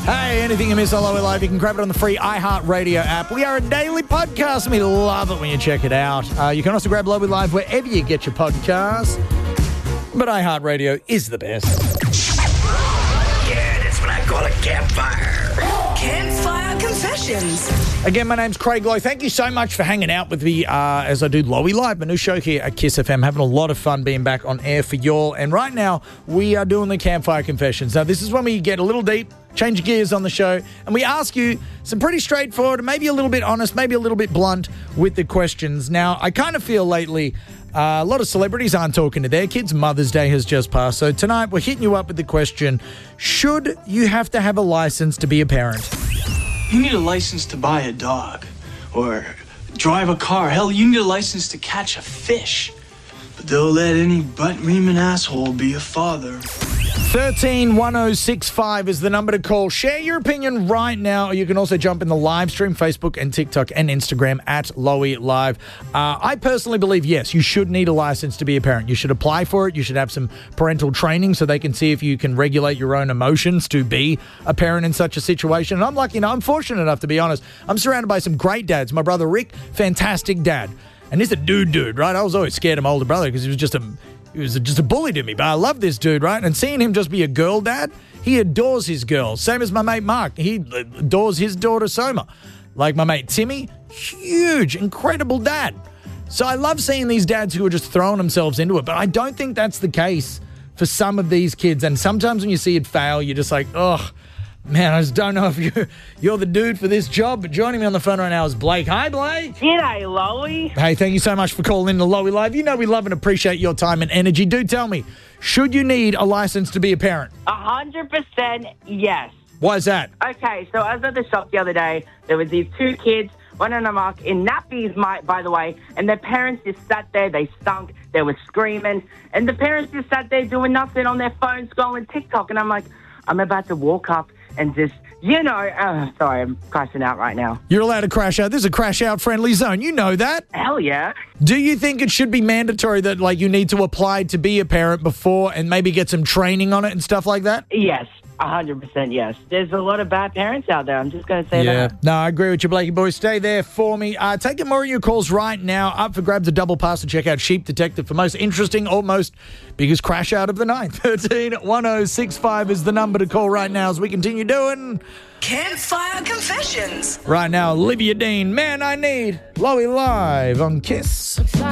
Hey, anything you miss on Lowy Live, you can grab it on the free iHeartRadio app. We are a daily podcast, and we love it when you check it out. You can also grab Lowy Live wherever you get your podcasts. But iHeartRadio is the best. Yeah, that's what I call a campfire. Campfire Confessions. Again, my name's Craig Lowe. Thank you so much for hanging out with me as I do Lowy Live, my new show here at Kiss FM. Having a lot of fun being back on air for y'all. And right now, we are doing the Campfire Confessions. Now, this is when we get a little deep, change gears on the show, and we ask you some pretty straightforward, maybe a little bit honest, maybe a little bit blunt with the questions. Now, I kind of feel lately a lot of celebrities aren't talking to their kids. Mother's Day has just passed. So tonight, we're hitting you up with the question, should you have to have a license to be a parent? You need a license to buy a dog or drive a car. Hell, you need a license to catch a fish. But they'll let any butt-reaming asshole be a father. 131065 is the number to call. Share your opinion right now. You can also jump in the live stream, Facebook and TikTok and Instagram at Lowy Live. I personally believe, yes, you should need a license to be a parent. You should apply for it. You should have some parental training so they can see if you can regulate your own emotions to be a parent in such a situation. And I'm lucky, I'm fortunate enough, to be honest. I'm surrounded by some great dads. My brother Rick, fantastic dad. And he's a dude, right? I was always scared of my older brother because he was just a bully to me, but I love this dude, right? And seeing him just be a girl dad, he adores his girls. Same as my mate Mark. He adores his daughter Soma. Like my mate Timmy, huge, incredible dad. So I love seeing these dads who are just throwing themselves into it, but I don't think that's the case for some of these kids. And sometimes when you see it fail, you're just like, oh, man, I just don't know if you're the dude for this job. But joining me on the phone right now is Blake. Hi, Blake. G'day, Lowy. Hey, thank you so much for calling in to Lowy Live. You know we love and appreciate your time and energy. Do tell me, should you need a license to be a parent? 100% yes. Why is that? Okay, so I was at the shop the other day. There was these two kids, one and a mark, in nappies, by the way, and their parents just sat there. They stunk. They were screaming. And the parents just sat there doing nothing on their phone, scrolling TikTok. And I'm like, I'm about to walk up and just, sorry, I'm crashing out right now. You're allowed to crash out. This is a crash-out friendly zone. You know that. Hell yeah. Do you think it should be mandatory that, like, you need to apply to be a parent before and maybe get some training on it and stuff like that? Yes. 100% yes. There's a lot of bad parents out there. I'm just going to say that. No, I agree with you, Blakey boy. Stay there for me. Taking more of your calls right now. Up for grabs, a double pass to check out Sheep Detective for most interesting or most biggest crash out of the night. 131065 is the number to call right now as we continue doing Campfire Confessions. Right now, Olivia Dean, Man I Need, Lowy Live on Kiss.